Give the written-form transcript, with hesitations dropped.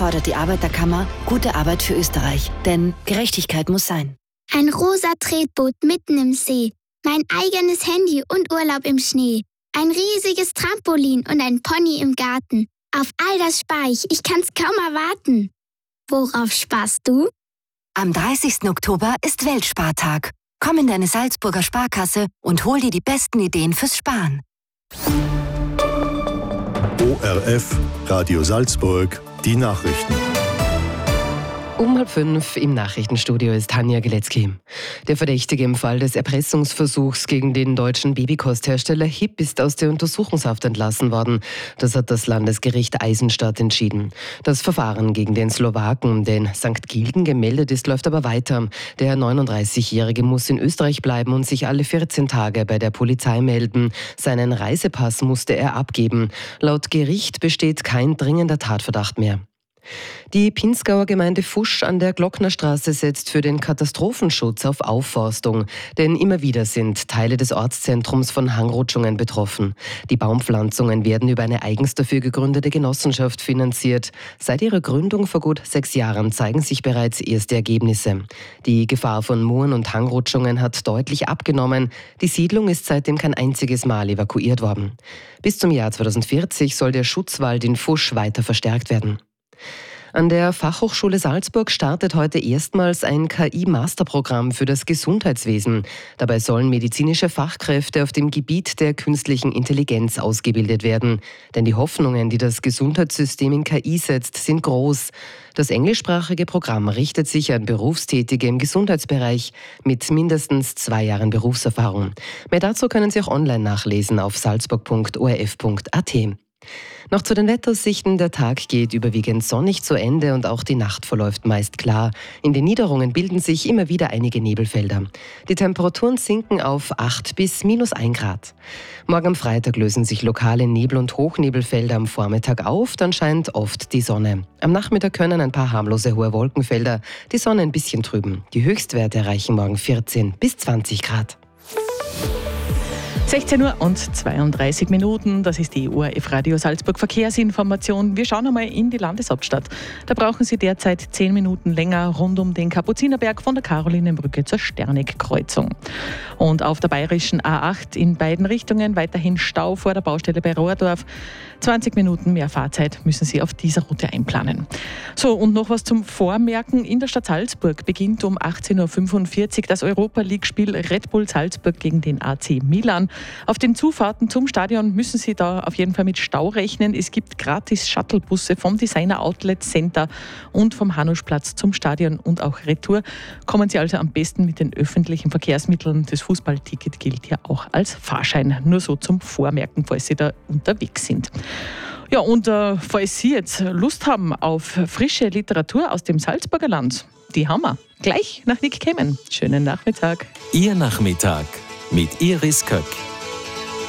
fordert die Arbeiterkammer gute Arbeit für Österreich. Denn Gerechtigkeit muss sein. Ein rosa Tretboot mitten im See. Mein eigenes Handy und Urlaub im Schnee. Ein riesiges Trampolin und ein Pony im Garten. Auf all das spar ich kann's kaum erwarten. Worauf sparst du? Am 30. Oktober ist Weltspartag. Komm in deine Salzburger Sparkasse und hol dir die besten Ideen fürs Sparen. ORF, Radio Salzburg, die Nachrichten. Um 4:30 im Nachrichtenstudio ist Tanja Geletzky. Der Verdächtige im Fall des Erpressungsversuchs gegen den deutschen Babykosthersteller HIP ist aus der Untersuchungshaft entlassen worden. Das hat das Landesgericht Eisenstadt entschieden. Das Verfahren gegen den Slowaken, der in St. Gilgen gemeldet ist, läuft aber weiter. Der 39-Jährige muss in Österreich bleiben und sich alle 14 Tage bei der Polizei melden. Seinen Reisepass musste er abgeben. Laut Gericht besteht kein dringender Tatverdacht mehr. Die Pinzgauer Gemeinde Fusch an der Glocknerstraße setzt für den Katastrophenschutz auf Aufforstung. Denn immer wieder sind Teile des Ortszentrums von Hangrutschungen betroffen. Die Baumpflanzungen werden über eine eigens dafür gegründete Genossenschaft finanziert. Seit ihrer Gründung vor gut 6 Jahren zeigen sich bereits erste Ergebnisse. Die Gefahr von Mooren und Hangrutschungen hat deutlich abgenommen. Die Siedlung ist seitdem kein einziges Mal evakuiert worden. Bis zum Jahr 2040 soll der Schutzwald in Fusch weiter verstärkt werden. An der Fachhochschule Salzburg startet heute erstmals ein KI-Masterprogramm für das Gesundheitswesen. Dabei sollen medizinische Fachkräfte auf dem Gebiet der künstlichen Intelligenz ausgebildet werden. Denn die Hoffnungen, die das Gesundheitssystem in KI setzt, sind groß. Das englischsprachige Programm richtet sich an Berufstätige im Gesundheitsbereich mit mindestens 2 Jahren Berufserfahrung. Mehr dazu können Sie auch online nachlesen auf salzburg.orf.at. Noch zu den Wetteraussichten. Der Tag geht überwiegend sonnig zu Ende und auch die Nacht verläuft meist klar. In den Niederungen bilden sich immer wieder einige Nebelfelder. Die Temperaturen sinken auf 8 bis -1 Grad. Morgen am Freitag lösen sich lokale Nebel- und Hochnebelfelder am Vormittag auf, dann scheint oft die Sonne. Am Nachmittag können ein paar harmlose hohe Wolkenfelder die Sonne ein bisschen trüben. Die Höchstwerte erreichen morgen 14 bis 20 Grad. 16:32 Uhr, das ist die ORF Radio Salzburg Verkehrsinformation. Wir schauen einmal in die Landeshauptstadt. Da brauchen Sie derzeit 10 Minuten länger rund um den Kapuzinerberg von der Karolinenbrücke zur Sternig-Kreuzung. Und auf der bayerischen A8 in beiden Richtungen weiterhin Stau vor der Baustelle bei Rohrdorf. 20 Minuten mehr Fahrzeit müssen Sie auf dieser Route einplanen. So, und noch was zum Vormerken. In der Stadt Salzburg beginnt um 18:45 Uhr das Europa-League-Spiel Red Bull Salzburg gegen den AC Milan. Auf den Zufahrten zum Stadion müssen Sie da auf jeden Fall mit Stau rechnen. Es gibt gratis Shuttlebusse vom Designer Outlet Center und vom Hanuschplatz zum Stadion und auch Retour. Kommen Sie also am besten mit den öffentlichen Verkehrsmitteln. Das Fußballticket gilt ja auch als Fahrschein. Nur so zum Vormerken, falls Sie da unterwegs sind. Ja, und falls Sie jetzt Lust haben auf frische Literatur aus dem Salzburger Land, die haben wir gleich nach Nick Kemen. Schönen Nachmittag. Ihr Nachmittag mit Iris Köck.